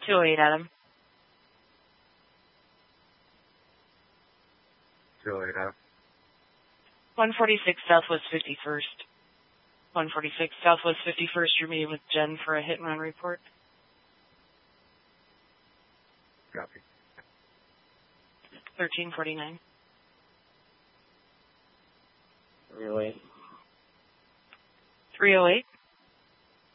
208, Adam. 208, Adam. 146 Southwest 51st. 146 Southwest 51st, you're meeting with Jen for a hit and run report. Copy. 1349. 308. 308.